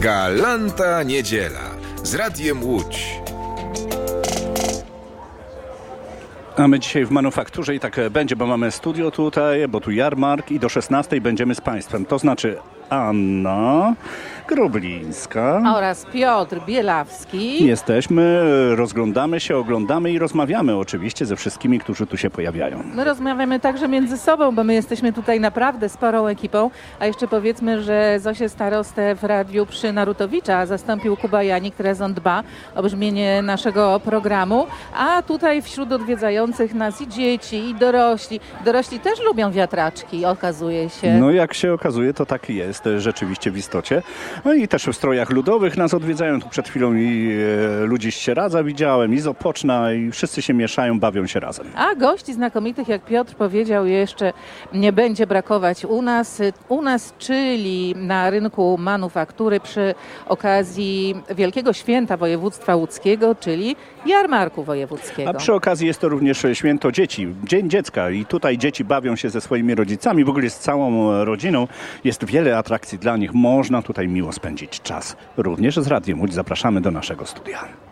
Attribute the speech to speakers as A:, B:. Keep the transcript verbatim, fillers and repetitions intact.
A: Galanta Niedziela z Radiem Łódź.
B: A my dzisiaj w Manufakturze i tak będzie, bo mamy studio tutaj, bo tu jarmark i do szesnastej będziemy z Państwem. To znaczy Anna Grublińska
C: oraz Piotr Bielawski.
B: Jesteśmy, rozglądamy się, oglądamy i rozmawiamy oczywiście ze wszystkimi, którzy tu się pojawiają.
C: My rozmawiamy także między sobą, bo my jesteśmy tutaj naprawdę sporą ekipą. A jeszcze powiedzmy, że Zosię starostę w radiu przy Narutowicza zastąpił Kuba Janik, teraz on dba o brzmienie naszego programu. A tutaj wśród odwiedzających nas i dzieci, i dorośli. Dorośli też lubią wiatraczki, okazuje się.
B: No jak się okazuje, to tak jest rzeczywiście w istocie. No i też w strojach ludowych nas odwiedzają. Tu przed chwilą i e, ludzi z Sieradza widziałem, i z Opoczna, i wszyscy się mieszają, bawią się razem.
C: A gości znakomitych, jak Piotr powiedział, jeszcze nie będzie brakować u nas. U nas, czyli na rynku manufaktury przy okazji Wielkiego Święta Województwa Łódzkiego, czyli Jarmarku Wojewódzkiego.
B: A przy okazji jest to również święto dzieci, Dzień Dziecka i tutaj dzieci bawią się ze swoimi rodzicami, w ogóle z całą rodziną. Jest wiele atrakcji dla nich, można tutaj miło spędzić czas. Również z Radiem Łódź zapraszamy do naszego studia.